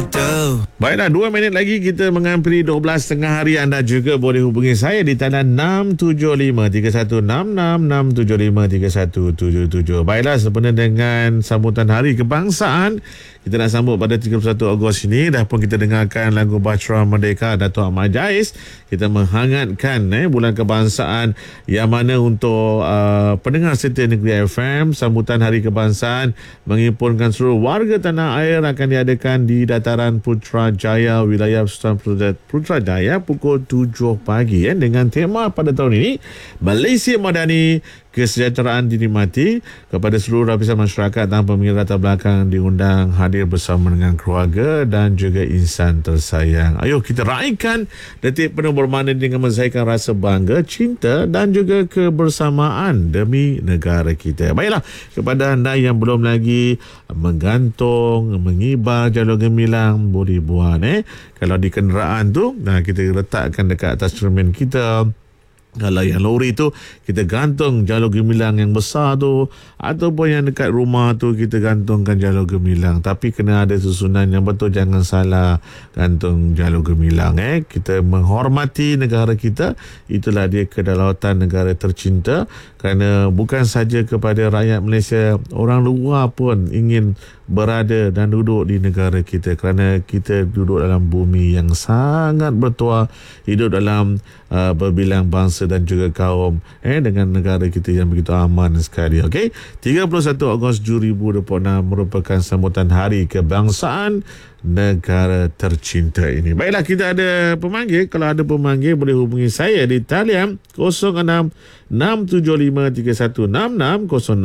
Baiklah, 2 minit lagi kita menghampiri 12 tengah hari. Anda juga boleh hubungi saya di talian 675-3166-675-3177. Baiklah, sempena dengan sambutan Hari Kebangsaan, kita nak sambut pada 31 Ogos ini. Dah pun kita dengarkan lagu Bachra Merdeka Dato' Ahmad Jais. Kita menghangatkan bulan kebangsaan, yang mana untuk pendengar setia Negeri FM, sambutan Hari Kebangsaan menghimpunkan seluruh warga tanah air akan diadakan di Dataran Putrajaya, wilayah Sultan Putrajaya pukul 7 pagi dengan tema pada tahun ini Malaysia Madani, kesejahteraan dinikmati. Kepada seluruh lapisan masyarakat tanpa mengira latar belakang diundang hadir bersama dengan keluarga dan juga insan tersayang. Ayo kita raikan detik penuh bermakna dengan menzahirkan rasa bangga, cinta dan juga kebersamaan demi negara kita. Baiklah, kepada anda yang belum lagi menggantung, mengibar jalur gemilang, boleh buat kalau di kenderaan tu, kita letakkan dekat atas cermin kita. Kalau yang lori tu, kita gantung jalur gemilang yang besar tu, ataupun yang dekat rumah tu kita gantungkan jalur gemilang. Tapi kena ada susunan yang betul, jangan salah gantung jalur gemilang. Kita menghormati negara kita, itulah dia kedaulatan negara tercinta. Kerana bukan saja kepada rakyat Malaysia, orang luar pun ingin berada dan duduk di negara kita, kerana kita duduk dalam bumi yang sangat bertuah, hidup dalam berbilang bangsa dan juga kaum dengan negara kita yang begitu aman sekali. Okey, 31 Ogos 2026 merupakan sambutan Hari Kebangsaan negara tercinta ini. Baiklah, kita ada pemanggil. Kalau ada pemanggil boleh hubungi saya di talian 06-675-3166,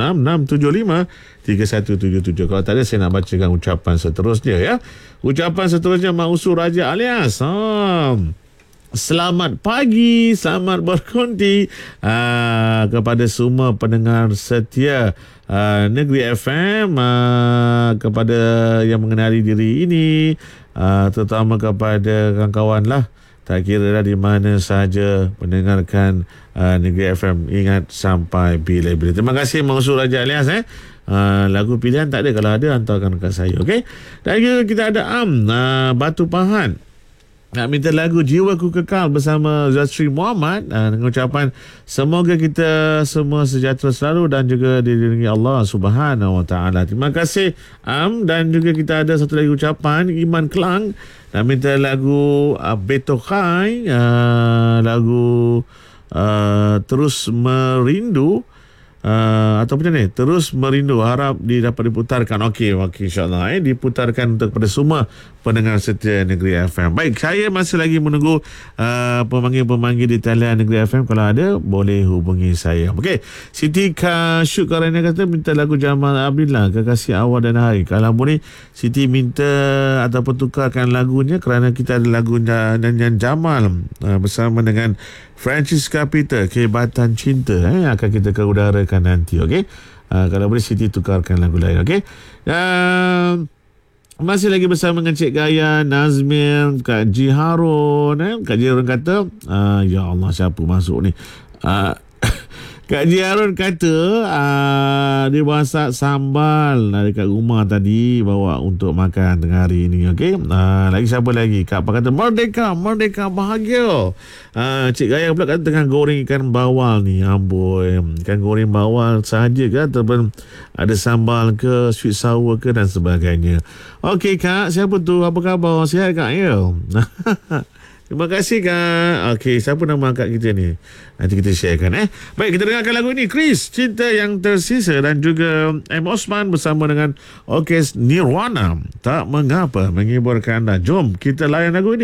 06-675-3177. Kalau tak ada, saya nak bacakan ucapan seterusnya Ucapan seterusnya Mak Usu Raja alias selamat pagi, selamat berkonti kepada semua pendengar setia Negeri FM, kepada yang mengenali diri ini, terutama kepada kawan-kawan lah, tak kira lah di mana sahaja mendengarkan Negeri FM. Ingat sampai bila-bila. Terima kasih Mansur Raja Alias. Lagu pilihan tak ada, kalau ada hantarkan dekat saya. Okey. Dan juga kita ada Batu Pahat nak minta lagu Jiwaku Kekal bersama Zatri Muhammad, dengan ucapan semoga kita semua sejahtera selalu dan juga dilindungi Allah Subhanahu Wa Taala. Terima kasih dan juga kita ada satu lagi ucapan Iman Kelang nak minta lagu Betokai, lagu Terus Merindu, ataupun macam ni, Terus Merindu, harap dapat diputarkan. Okey, insyaAllah diputarkan untuk kepada semua pendengar setia Negeri FM. Baik, saya masih lagi menunggu pemanggil-pemanggil di talian Negeri FM. Kalau ada, boleh hubungi saya. Okey, Siti Kasyuk Karana kata minta lagu Jamal Abdillah, Kekasih Awal dan Hari. Kalau boleh, Siti minta ataupun tukarkan lagunya, kerana kita ada lagu nyanyian Jamal bersama dengan Francisca Peter, Kehebatan Cinta, akan kita keudarakan nanti. Okey, kalau boleh Siti tukarkan lagu lain. Okey, masih lagi bersama dengan Cik Gaya, Nazmir, Kak Ji Harun. Kak Ji Harun kata, ya Allah, siapa masuk ni? Kak Ji Harun kata dia masak sambal dekat rumah tadi, bawa untuk makan tengah hari ini. Okey, lagi siapa lagi? Kak Pak kata merdeka bahagia. Cik Gaya pula kata tengah goreng ikan bawal ni. Amboi, ikan goreng bawal sahaja ke ataupun ada sambal ke, sweet sour ke dan sebagainya. Okey Kak, siapa tu? Apa khabar? Sihat Kak ya? Terima kasih Kak. Okey, siapa nama Kak kita ni? Nanti kita sharekan. Baik, kita dengarkan lagu ini, Chris, Cinta Yang Tersisa, dan juga M. Osman bersama dengan Orkes Nirwana, Tak Mengapa, menghiburkan anda. Jom kita layan lagu ini.